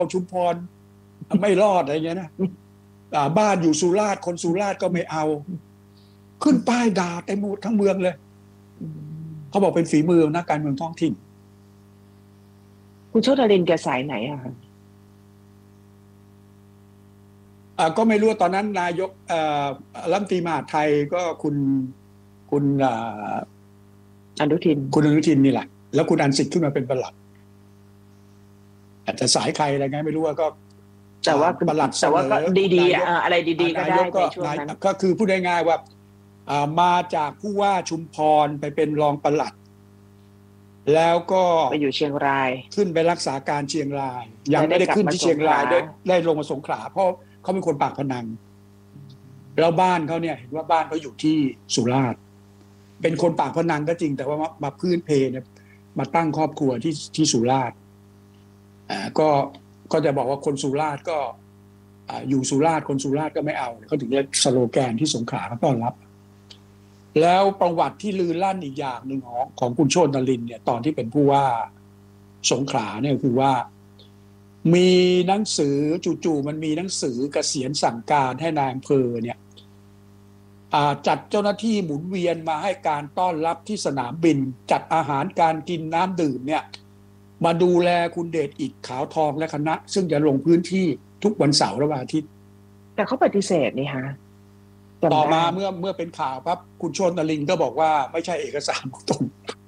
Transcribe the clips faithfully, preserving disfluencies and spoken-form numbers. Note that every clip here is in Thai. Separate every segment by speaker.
Speaker 1: ชุมพรไม่รอดอะไรเงี้ยนะบ้านอยู่สุราษฎร์คนสุราษฎร์ก็ไม่เอาขึ้นป้ายด่าเต็มหมดทั้งเมืองเลยเขาบอกเป็นฝีมือนักการเมืองท้องถิ่น
Speaker 2: คุณโชติรินแกสายไหนอะคะ
Speaker 1: อ่าก็ไม่รู้ตอนนั้นนายกอ่ารัฐมนตรีมหาดไทยก็คุณคุณอ่า
Speaker 2: อนุทิน
Speaker 1: คุณอนุทินนี่แหละแล้วคุณอันสิทธิ์ขึ้นมาเป็นปลัดอาจจะสายใครอะไรไงไม่รู้ว่าก็
Speaker 2: แต่ว่า
Speaker 1: ปลัด
Speaker 2: แต่ว่าก็ดีๆอะไรดีๆก็ได้ในช่วงนั้น
Speaker 1: ก็คือพูดง่ายๆว่ามาจากผู้ว่าชุมพรไปเป็นรองปลัดแล้วก็
Speaker 2: ไปอยู่เชียงราย
Speaker 1: ขึ้นไปรักษาการเชียงรายยังไม่ได้ขึ้นที่เชียงรายได้ได้ลงมาสงขลาเพราะเขาเป็นคนปากพนังแล้วบ้านเขาเนี่ยเห็นว่าบ้านเขาอยู่ที่สุราษฎร์เป็นคนปากพนังก็จริงแต่ว่ามาพื้นเพเนี่ยมาตั้งครอบครัวที่ที่สุราษฎร์อ่าก็ก็จะบอกว่าคนสุราษฎร์ก็อ่าอยู่สุราษฎร์คนสุราษฎร์ก็ไม่เอาเขาถึงเรียกสโลแกนที่สงขลาเขาต้อนรับแล้วประวัติที่ลือลั่นอีกอย่างหนึ่งของของคุณโชตินรินทร์เนี่ยตอนที่เป็นผู้ว่าสงขลาเนี่ยคือว่ามีหนังสือจู่ๆมันมีหนังสือเกษียณสั่งการให้นายอำเภอเนี่ยจัดเจ้าหน้าที่หมุนเวียนมาให้การต้อนรับที่สนามบินจัดอาหารการกินน้ำดื่มเนี่ยมาดูแลคุณเดชอิฐขาวทองและคณะซึ่งจะลงพื้นที่ทุกวันเสาร์และวันอาทิตย์
Speaker 2: แต่เขาปฏิเสธนี่ฮะ
Speaker 1: ต่อมาเมื่อเมื่อเป็นข่าวปั๊บคุณโชตินรินทร์ก็บอกว่าไม่ใช่เอกสารของตน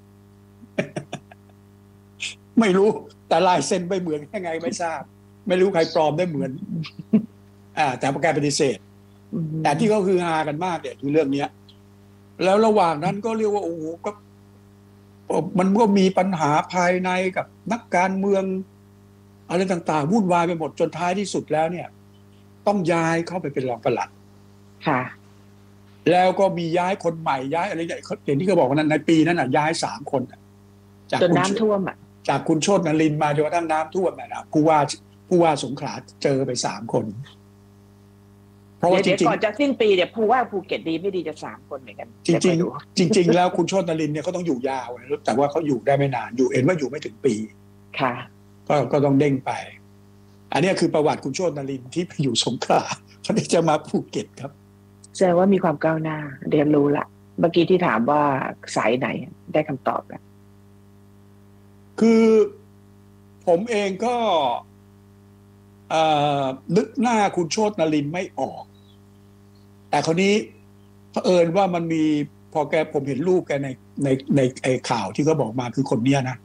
Speaker 1: ไม่รู้แต่ลายเซ็นไปเหมือนยังไงไม่ทราบไม่รู้ใครปลอมได้เหมือนอ่าแต่ประกาศปฏิเสธแต่ที่เขาคือฮากันมากเนี่ยคือเรื่องนี้แล้วระหว่างนั้นก็เรียกว่าโอ้โหก็มันก็มีปัญหาภายในกับนักการเมืองอะไรต่างๆวุ่นวายไปหมดจนท้ายที่สุดแล้วเนี่ยต้องย้ายเข้าไปเป็นรองปลัด
Speaker 2: ค่ะ
Speaker 1: แล้วก็มีย้ายคนใหม่ย้ายอะไรอย่างที่เขาบอกว่านั้นในปีนั้นอ่ะย้ายสามคน
Speaker 2: จากจนน้ำท่วมอ่ะ
Speaker 1: จากคุณโชตินรินทร์มาจนกระทั่งน้ำท่วมนะผู้ว่าผู้ว่าสงขลาเจอไปสามคน
Speaker 2: เพราะว่าจริงๆก่อนจะสิ้นปีเนี่ยผู้ว่าภูเก็ตดีไม่ดีจะสามคนเหมือนกัน
Speaker 1: จริงๆจริงๆแล้วคุณโชตินรินทร์เนี่ยเขาต้องอยู่ยาวแต่ว่าเขาอยู่ได้ไม่นานอยู่เห็นว่าอยู่ไม่ถึงปี
Speaker 2: ค่ะ
Speaker 1: ก็ก็ต้องเด้งไปอันนี้คือประวัติคุณโชตินรินทร์ที่ไปอยู่สงขลาเขาได้จะมาภูเก็ตครับ
Speaker 2: แสดงว่ามีความก้าวหน้าเรียนรู้ละเมื่อกี้ที่ถามว่าสายไหนได้คำตอบแล้ว
Speaker 1: คือผมเองก็นึกหน้าคุณโชตินรินทร์ไม่ออกแต่คราวนี้เผอิญว่ามันมีพอแกผมเห็นรูปแกในในในไอ้ข่าวที่เขาบอกมาคือคนเนี้ยนะ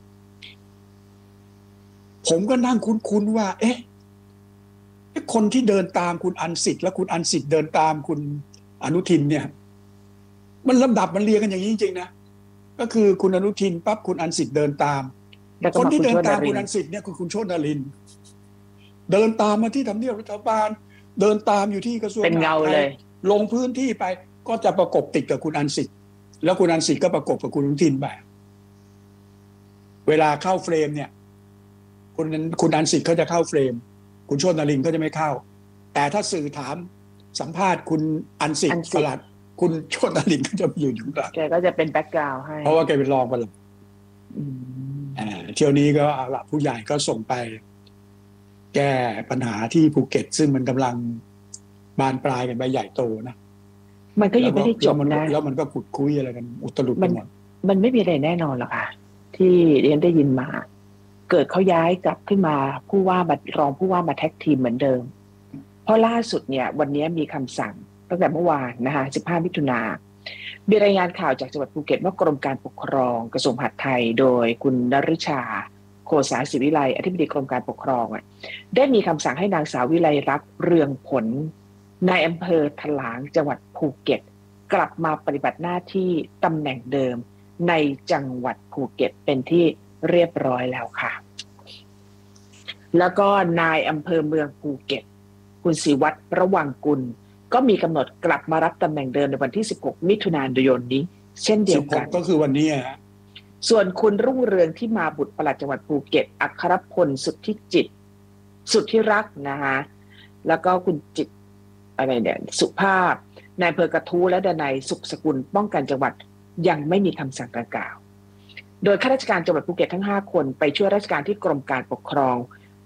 Speaker 1: ผมก็นั่งคุ้นๆว่าเอ๊ะคนที่เดินตามคุณอันสิทธิ์และคุณอันสิทธิ์เดินตามคุณอนุทินเนี่ยมันลำดับมันเรียงกันอย่างนี้จริงๆนะก็คือคุณอนุทินปั๊บคุณอันสิทธิ์เดินตามคนที่เดินตามคุณอันสิทธิ์เนี่ยคือคุณโชตินรินทร์เดินตามมาที่ทำเนียบรัฐบาลเดินตามอยู่ที่กระทรวง
Speaker 2: เป็นเงาเลย
Speaker 1: ลงพื้นที่ไปก็จะประกบติดกับคุณอันสิทธิ์แล้วคุณอันสิทธิ์ก็ประกบกับคุณอนุทินไปเวลาเข้าเฟรมเนี่ยคุณคุณอันสิทธิ์เขาจะเข้าเฟรมคุณโชตินรินทร์ก็จะไม่เข้าแต่ถ้าสื่อถามสัมภาษณ์คุณอันสิทธิ์ปลัดคุณโชตินรินทร์ก็จะอยู่อยู่กลาง
Speaker 2: แกก็จะเป็นแบ็คกราวด์ให้
Speaker 1: เพราะว่าแกเป็นรองปลัดอ่าเที่ยวนี้ก็เอาละผู้ใหญ่ก็ส่งไปแก้ปัญหาที่ภูเก็ตซึ่งมันกำลังบานปลายกันไปใหญ่โตนะ
Speaker 2: มันก็ยังไม่ได้จบนะ
Speaker 1: แล้วมันก็ขุดคุยอะไรกันอุตลุดไปหมด
Speaker 2: มันไม่มีอะไรแน่นอนหรอกค่ะที่เรียนได้ยินมาเกิดเขาย้ายกลับขึ้นมาผู้ว่าบัตรรองผู้ว่ามาแท็กทีมเหมือนเดิมเพราะล่าสุดเนี่ยวันนี้มีคำสั่งตั้งแต่เมื่อวานนะคะสิบห้ามิถุนายนมีรายงานข่าวจากจังหวัดภูเก็ตว่ากรมการปกครองกระทรวงมหาดไทยโดยคุณนฤชาโฆษาศิวิไลอธิบดีกรมการปกครองอ่ะได้มีคำสั่งให้นางสาววิไลรักษ์เรืองผลนายอำเภอถลางจังหวัดภูเก็ตกลับมาปฏิบัติหน้าที่ตำแหน่งเดิมในจังหวัดภูเก็ตเป็นที่เรียบร้อยแล้วค่ะแล้วก็นายอำเภอเมืองภูเก็ตคุณศิวัตรระวังกุลก็มีกำหนดกลับมารับตำแหน่งเดิมในวันที่สิบหกมิถุนายนนี้เช่นเดียวกัน
Speaker 1: ก็คือวันนี้ฮะ
Speaker 2: ส่วนคุณรุ่งเรืองที่มาบุตรปลัดจังหวัดภูเก็ตอัครพลสุทธิจิตสุทธิรักษ์นะคะแล้วก็คุณจิตอะไรเนี่ยสุภาพนายอำเภอกระทู้และดนัยสุขสกุลป้องกันจังหวัดยังไม่มีคำสั่งดังกล่าวโดยข้าราชการจังหวัดภูเก็ตทั้งห้าคนไปช่วยราชการที่กรมการปกครอง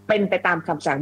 Speaker 2: เป็นไปตามคำสั่ง